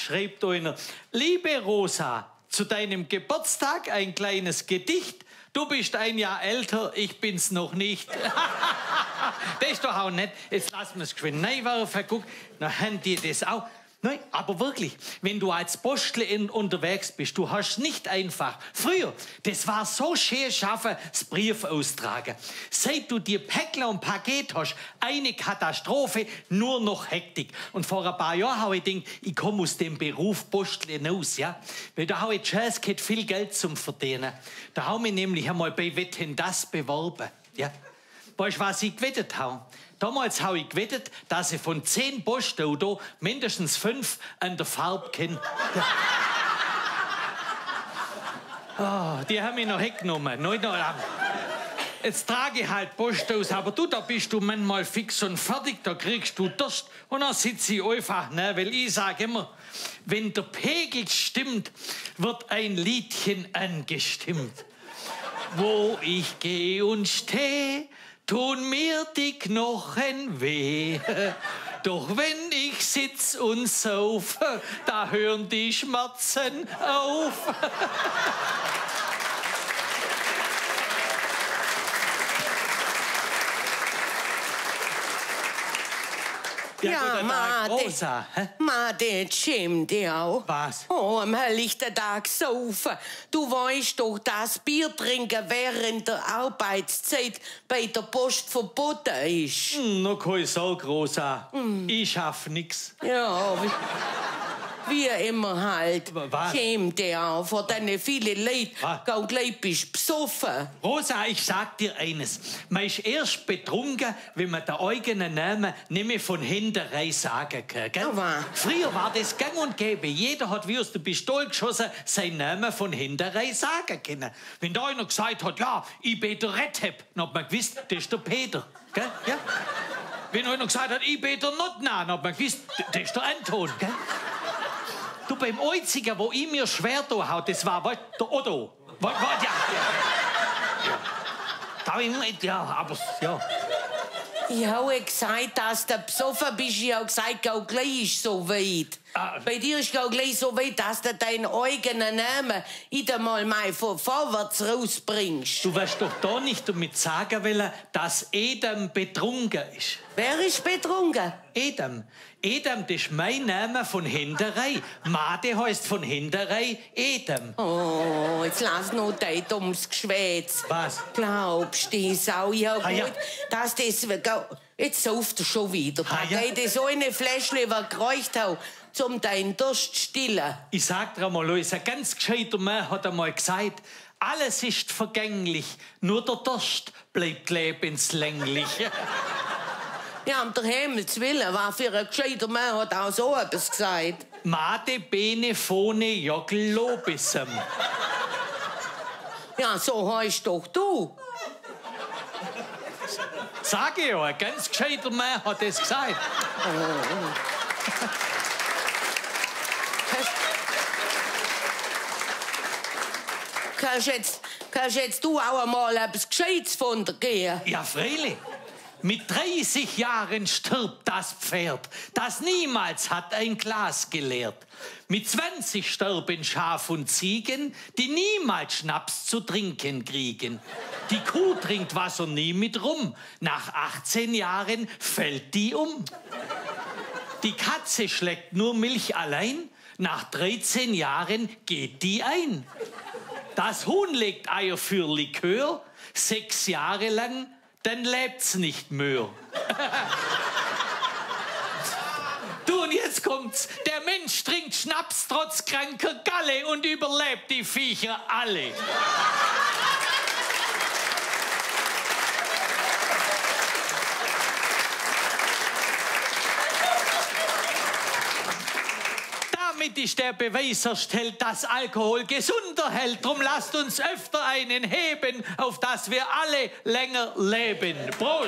schreibt einer, liebe Rosa, zu deinem Geburtstag ein kleines Gedicht. Du bist ein Jahr älter, ich bin's noch nicht. Das ist doch auch nett. Jetzt lassen wir es geschwind reinwerfen. Guck, dann haben die das auch. Nein, aber wirklich, wenn du als Postler unterwegs bist, du hast nicht einfach. Früher, das war so schön schaffen, das Brief austragen. Seit du dir Päckler und Paket hast, eine Katastrophe, nur noch Hektik. Und vor ein paar Jahren habe ich gedacht, ich komme aus dem Beruf Postler raus, ja. Weil da habe ich Chance gehabt, viel Geld zum Verdienen. Da habe ich nämlich einmal bei Wetten, das beworben, ja. Weißt du, was ich gewettet habe? Damals habe ich gewettet, dass ich von 10 Postautos mindestens 5 an der Farbe kenne. Oh, die haben mich noch weggenommen. Jetzt trage ich halt Post aus, aber du, da bist du manchmal fix und fertig, da kriegst du Durst. Und dann sitze ich einfach, ne, weil ich sage immer, wenn der Pegel stimmt, wird ein Liedchen angestimmt. Wo ich gehe und stehe, tun mir die Knochen weh. Doch wenn ich sitz und sauf, da hören die Schmerzen auf. Ja, Made, schäm dich auch. Was? Oh, am helllichten Tag saufen. Du weißt doch, dass Bier trinken während der Arbeitszeit bei der Post verboten ist. Noch keine Sorge, Rosa. Ich schaff nix. Ja, wie immer halt. Was? Schäm dich auch vor deine vielen Leute. Gau gleich bist besoffen. Rosa, ich sag dir eines. Man ist erst betrunken, wenn man den eigenen Namen nicht mehr von Hinterei sagen kann. Gell? Aber Früher war das gang und gäbe. Jeder hat wie aus der Pistole geschossen seinen Namen von Hinterei sagen können. Wenn da einer gesagt hat, ja, ich bin der Redheb, dann hat man gewusst, das ist der Peter. Gell? Ja? Wenn einer gesagt hat, ich bin der Notna, dann hat man gewusst, das ist der Anton. Gell? Du, beim Einzigen, wo ich mir schwer da hau, das war der Otto. Ja. Da ja, aber ja. ich habe gesagt, dass du besoffen bist. Ich habe gesagt, gau gleich ist so weit. Bei dir ist gau gleich so weit, dass du deinen eigenen Namen einmal mal vorwärts rausbringst. Du wirst doch da nicht damit sagen wollen, dass Edem betrunken ist. Wer ist betrunken? Edem. Edem, das ist mein Name von Hinterei. Made heißt von Hinterei Edem. Oh, jetzt lass noch dein dummes Geschwätz. Was? Glaubst du, die Sau? Ich hab ja. gut, dass das... Jetzt sauft er schon wieder. Ja. Das so eine Fläschle, was gereicht hat, zum deinen Durst stillen. Ich sag dir einmal, Luis, ein ganz gescheiter Mann hat einmal gesagt, alles ist vergänglich, nur der Durst bleibt lebenslänglich. Ja, um der Himmels Willen, was für ein gescheiter Mann hat auch so etwas gesagt. Made, Bene, Phone, Jogel, Lobissem. Ja, so heißt doch du. Sag ich ja, ein ganz gescheiter Mann hat das gesagt. Kannst jetzt du auch einmal etwas Gescheites von dir gehen? Ja, freilich. Mit 30 Jahren stirbt das Pferd, das niemals hat ein Glas geleert. Mit 20 sterben Schaf und Ziegen, die niemals Schnaps zu trinken kriegen. Die Kuh trinkt Wasser nie mit rum. Nach 18 Jahren fällt die um. Die Katze schlägt nur Milch allein. Nach 13 Jahren geht die ein. Das Huhn legt Eier für Likör. 6 Jahre lang, dann lebt's nicht mehr. Du, und jetzt kommt's. Der Mensch trinkt Schnaps trotz kranker Galle und überlebt die Viecher alle. Damit ist der Beweis erstellt, dass Alkohol gesunder hält. Drum lasst uns öfter einen heben, auf dass wir alle länger leben. Prost!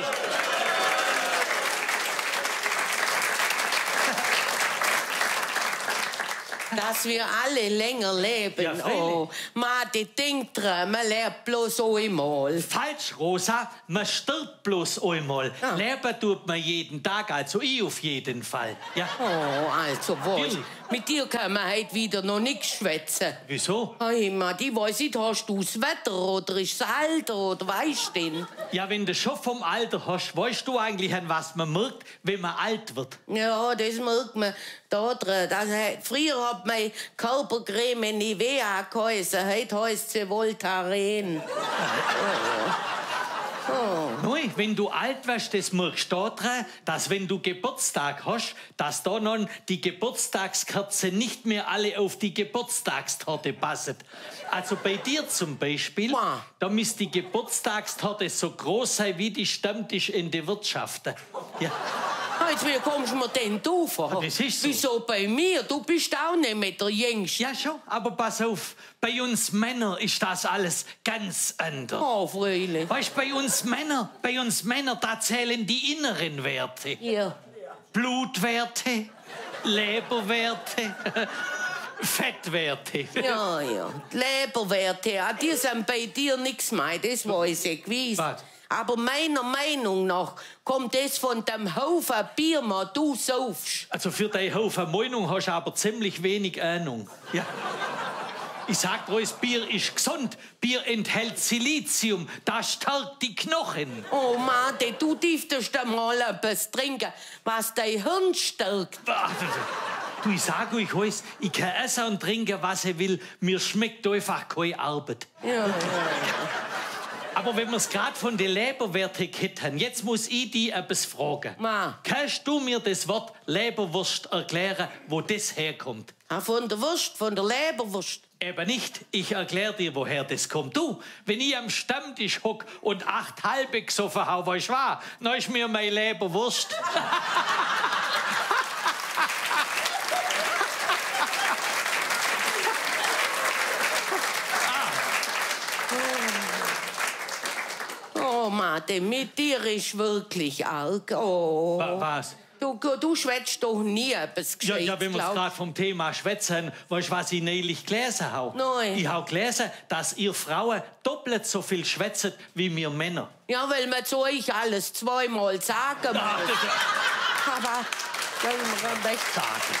Dass wir alle länger leben. Ja, oh, Made, denk dran, man lebt bloß einmal. Falsch, Rosa, man stirbt bloß einmal. Ja. Leben tut man jeden Tag, also ich auf jeden Fall. Ja. Oh, also wohl. Mit dir kann man heute wieder noch nichts schwätzen. Wieso? Hey, Mann, ich weiss nicht, hast du das Wetter oder ist das Alter oder weißt du denn? Ja, wenn du schon vom Alter hast, weißt du eigentlich, an was man merkt, wenn man alt wird? Ja, das merkt man da drin. Also, früher hat meine Körpercreme Nivea geheißen, heute heisst sie Voltaren. Nein, wenn du alt wirst, das merkst du daran, dass wenn du Geburtstag hast, dass da noch die Geburtstagskerze nicht mehr alle auf die Geburtstagstorte passen. Also bei dir zum Beispiel, da müsste die Geburtstagstorte so groß sein wie die Stammtisch in der Wirtschaft. Ja. Jetzt, wie kommst du mir denn du vor? Das ist so. Wieso bei mir? Du bist auch nicht mehr der Jüngste. Ja schon, aber pass auf, bei uns Männern ist das alles ganz anders. Oh, freilich. Weißt du, bei uns Männer, da zählen die inneren Werte. Ja. Blutwerte, Leberwerte, Fettwerte. Ja, ja. Die Leberwerte, die sind bei dir nichts mehr, das weiß ich gewiss. Was? Aber meiner Meinung nach kommt das von dem Haufen Bier, man du saufst. Also für deinen Haufen Meinung hast du aber ziemlich wenig Ahnung. Ja. Ich sag dir, das Bier ist gesund. Bier enthält Silizium, das stärkt die Knochen. Oh Mann, du dürftest mal etwas trinken, was dein Hirn stärkt. Du, ich sag euch alles, ich kann essen und trinken, was ich will. Mir schmeckt einfach keine Arbeit. Ja. Aber wenn wir es gerade von den Leberwerten hätten, jetzt muss ich dich etwas fragen. Ma. Kannst du mir das Wort Leberwurst erklären, wo das herkommt? Ah, von der Wurst, von der Leberwurst. Eben nicht. Ich erkläre dir, woher das kommt. Du, wenn ich am Stammtisch hock und 8 halbe gesoffen habe, weißt du was? Dann ist mir meine Leberwurst. Oh Mann, mit dir ist wirklich arg. Oh. Was? Du schwätzt doch nie etwas Gescheites, Ja, wenn wir gerade vom Thema schwätzen, weißt du, was ich neulich gelesen habe? Nein. Ich habe gelesen, dass ihr Frauen doppelt so viel schwätzt wie wir Männer. Ja, weil man zu euch alles zweimal sagen muss. Aber wollen wir weg sagen.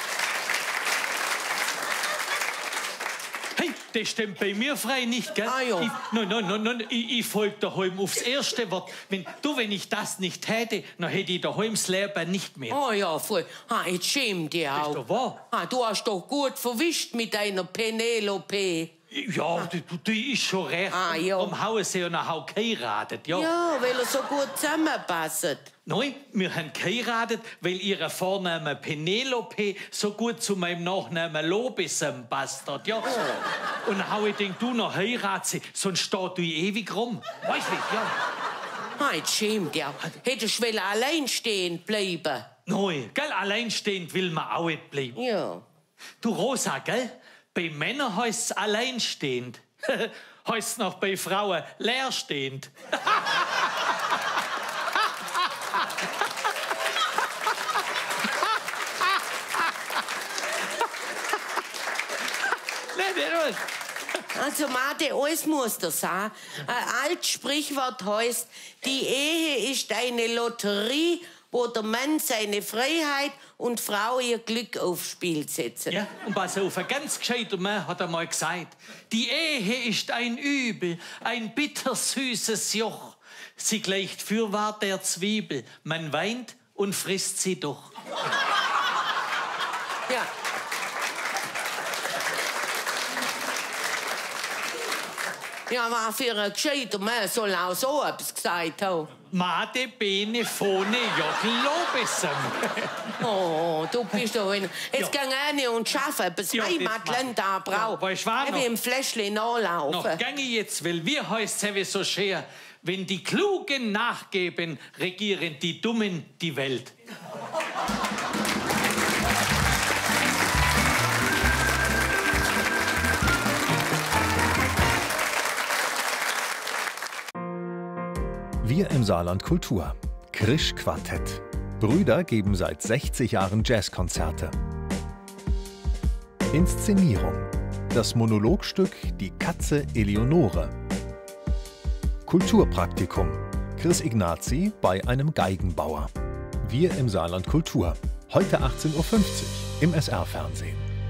Hey, das stimmt bei mir frei nicht, gell? Ah, ja. Nein, ich folge daheim aufs erste Wort. Wenn ich das nicht hätte, dann hätte ich daheim das Leben nicht mehr. Oh ja, voll. Jetzt schäm dich auch. Ist doch wahr. Du hast doch gut verwischt mit deiner Penelope. Ja, die ist schon recht. Ja. Am Haus sie noch auch geheiratet, ja. Ja, weil er so gut zusammenpasst. Nein, wir haben geheiratet, weil ihre Vorname Penelope so gut zu meinem Nachnamen Lobesem passt hat, ja. Oh. Und dann habe ich gedacht, du noch heiraten, sonst steht du ewig rum. Weißt du, ja. Jetzt schäm dich. Hättest du alleinstehend bleiben? Nein, gell, alleinstehend will man auch nicht bleiben. Ja. Du Rosa, gell, bei Männern heißt es alleinstehend. Heißt es noch bei Frauen leerstehend. Also, Mate, alles muss das sein. Ein altes Sprichwort heißt, die Ehe ist eine Lotterie, wo der Mann seine Freiheit und Frau ihr Glück aufs Spiel setzen. Ja, und pass auf, ein ganz gescheiter Mann hat einmal gesagt, die Ehe ist ein Übel, ein bittersüßes Joch. Sie gleicht fürwahr der Zwiebel, man weint und frisst sie doch. Ja. Ja, war für ein gescheiter Mann soll auch so etwas gesagt haben. Made bene phone Jochen Lobesem. Oh, du bist doch ein... Jetzt Ja. geh rein und schaffen, bis Ja, das Heimatland da braucht. Ja, weißt du was noch? Wie im Fläschchen nachlaufen. Noch gange jetzt, weil wir heißt es so schön, wenn die Klugen nachgeben, regieren die Dummen die Welt. Wir im Saarland Kultur. Krisch Quartett. Brüder geben seit 60 Jahren Jazzkonzerte. Inszenierung. Das Monologstück Die Katze Eleonore. Kulturpraktikum. Chris Ignazi bei einem Geigenbauer. Wir im Saarland Kultur. Heute 18:50 Uhr im SR-Fernsehen.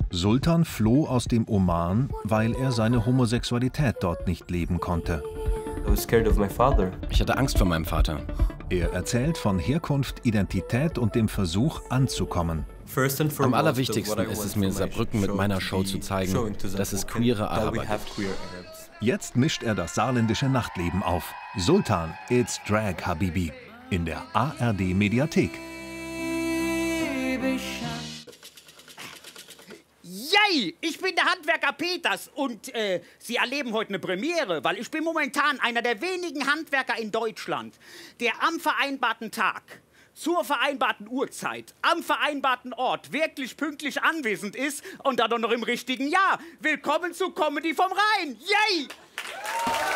Sultan floh aus dem Oman, weil er seine Homosexualität dort nicht leben konnte. Ich hatte Angst vor meinem Vater. Er erzählt von Herkunft, Identität und dem Versuch anzukommen. Am allerwichtigsten ist es mir, Saarbrücken mit meiner Show zu zeigen, dass es queere Araber gibt. Jetzt mischt er das saarländische Nachtleben auf. Sultan, it's Drag Habibi. In der ARD-Mediathek. Yay! Ich bin der Handwerker Peters und Sie erleben heute eine Premiere, weil ich bin momentan einer der wenigen Handwerker in Deutschland, der am vereinbarten Tag, zur vereinbarten Uhrzeit, am vereinbarten Ort wirklich pünktlich anwesend ist und dann noch im richtigen Jahr. Willkommen zu Comedy vom Rhein! Yay!